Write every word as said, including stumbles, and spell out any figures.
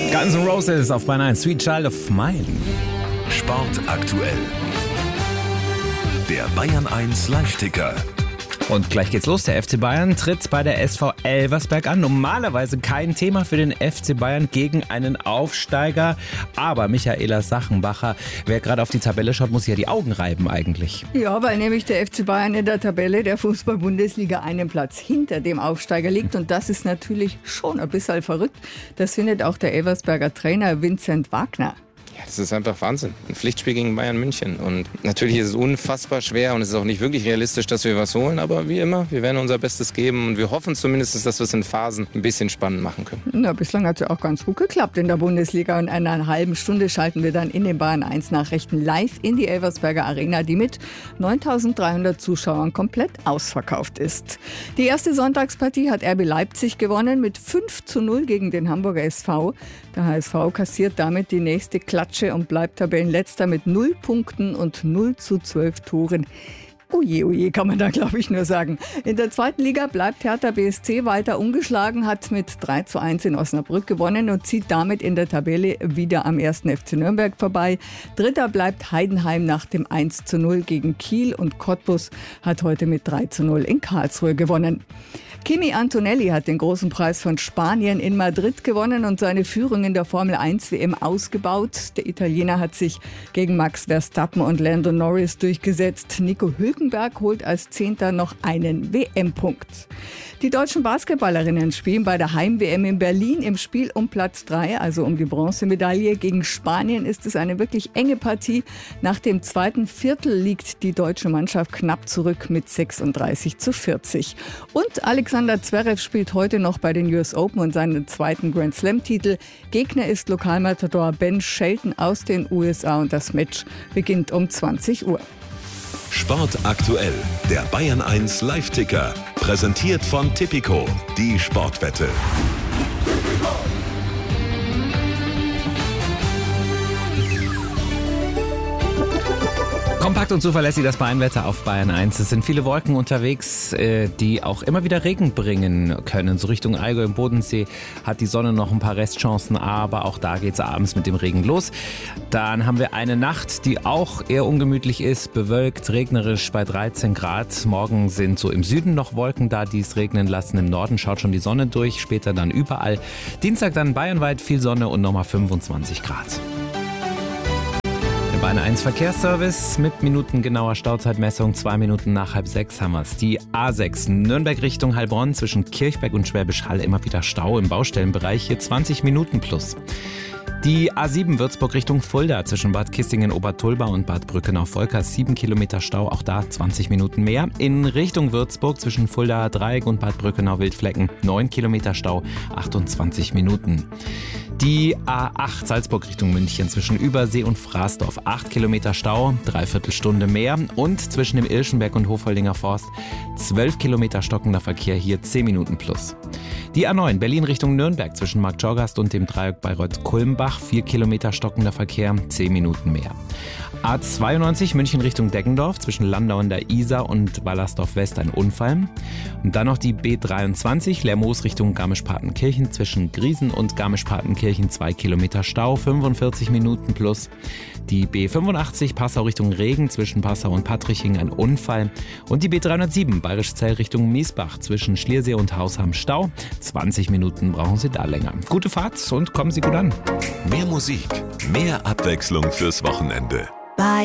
Guns N' Roses auf Bayern eins, Sweet Child of Mine. Sport aktuell. Der Bayern eins Live-Ticker. Und gleich geht's los. Der F C Bayern tritt bei der S V Elversberg an. Normalerweise kein Thema für den F C Bayern gegen einen Aufsteiger. Aber Michaela Sachenbacher, wer gerade auf die Tabelle schaut, muss sich ja die Augen reiben eigentlich. Ja, weil nämlich der F C Bayern in der Tabelle der Fußball-Bundesliga einen Platz hinter dem Aufsteiger liegt. Und das ist natürlich schon ein bisschen verrückt. Das findet auch der Elversberger Trainer Vincent Wagner. Ja, das ist einfach Wahnsinn. Ein Pflichtspiel gegen Bayern München. Und natürlich ist es unfassbar schwer und es ist auch nicht wirklich realistisch, dass wir was holen. Aber wie immer, wir werden unser Bestes geben und wir hoffen zumindest, dass wir es in Phasen ein bisschen spannend machen können. Na, bislang hat es ja auch ganz gut geklappt in der Bundesliga. Und in einer halben Stunde schalten wir dann in den Bayern eins Nachrichten live in die Elversberger Arena, die mit neuntausenddreihundert Zuschauern komplett ausverkauft ist. Die erste Sonntagspartie hat R B Leipzig gewonnen mit fünf zu null gegen den Hamburger S V. Der H S V kassiert damit die nächste Klatsche und bleibt Tabellenletzter mit null Punkten und null zu zwölf Toren. Oje, oje, kann man da glaube ich nur sagen. In der zweiten Liga bleibt Hertha B S C weiter ungeschlagen, hat mit drei zu eins in Osnabrück gewonnen und zieht damit in der Tabelle wieder am ersten F C Nürnberg vorbei. Dritter bleibt Heidenheim nach dem eins zu null gegen Kiel und Cottbus hat heute mit drei zu null in Karlsruhe gewonnen. Kimi Antonelli hat den großen Preis von Spanien in Madrid gewonnen und seine Führung in der Formel eins W M ausgebaut. Der Italiener hat sich gegen Max Verstappen und Lando Norris durchgesetzt. Nico Hülkenberg holt als Zehnter noch einen W M-Punkt. Die deutschen Basketballerinnen spielen bei der Heim-W M in Berlin im Spiel um Platz drei, also um die Bronzemedaille. Gegen Spanien ist es eine wirklich enge Partie. Nach dem zweiten Viertel liegt die deutsche Mannschaft knapp zurück mit sechsunddreißig zu vierzig. Und Alexander Zverev spielt heute noch bei den U S Open und seinen zweiten Grand Slam-Titel. Gegner ist Lokalmatador Ben Shelton aus den U S A und das Match beginnt um zwanzig Uhr. Sport aktuell, der Bayern eins Live-Ticker. Präsentiert von Tipico, die Sportwette. Kompakt und zuverlässig das Bayernwetter auf Bayern eins. Es sind viele Wolken unterwegs, die auch immer wieder Regen bringen können. So Richtung Allgäu im Bodensee hat die Sonne noch ein paar Restchancen, aber auch da geht es abends mit dem Regen los. Dann haben wir eine Nacht, die auch eher ungemütlich ist, bewölkt, regnerisch bei dreizehn Grad. Morgen sind so im Süden noch Wolken da, die es regnen lassen. Im Norden schaut schon die Sonne durch, später dann überall. Dienstag dann bayernweit viel Sonne und nochmal fünfundzwanzig Grad. Bayern eins Verkehrsservice mit minutengenauer Stauzeitmessung. Zwei Minuten nach halb sechs haben wir es. Die A sechs Nürnberg Richtung Heilbronn zwischen Kirchberg und Schwäbisch Hall immer wieder Stau im Baustellenbereich. Hier zwanzig Minuten plus. Die A sieben Würzburg Richtung Fulda zwischen Bad Kissingen-Obertulba und Bad Brückenau-Volkers. sieben Kilometer Stau, auch da zwanzig Minuten mehr. In Richtung Würzburg zwischen Fulda Dreieck und Bad Brückenau-Wildflecken. neun Kilometer Stau, achtundzwanzig Minuten. Die A acht Salzburg Richtung München zwischen Übersee und Fraßdorf. acht Kilometer Stau, dreiviertel Stunde mehr. Und zwischen dem Ilschenberg und Hofholdinger Forst zwölf Kilometer stockender Verkehr, hier zehn Minuten plus. Die A neun Berlin Richtung Nürnberg zwischen Marktschorgast und dem Dreieck Bayreuth-Kulmbach. vier Kilometer stockender Verkehr, zehn Minuten mehr. A zweiundneunzig München Richtung Deggendorf zwischen Landau an der Isar und Wallersdorf West ein Unfall. Und dann noch die B dreiundzwanzig Lermoos Richtung Garmisch-Partenkirchen zwischen Griesen und Garmisch-Partenkirchen zwei Kilometer Stau, fünfundvierzig Minuten plus. Die B fünfundachtzig Passau Richtung Regen zwischen Passau und Patriching ein Unfall. Und die B dreihundertsieben Bayerisch-Zell Richtung Miesbach zwischen Schliersee und Hausham Stau. zwanzig Minuten brauchen Sie da länger. Gute Fahrt und kommen Sie gut an. Mehr Musik, mehr Abwechslung fürs Wochenende. Bayern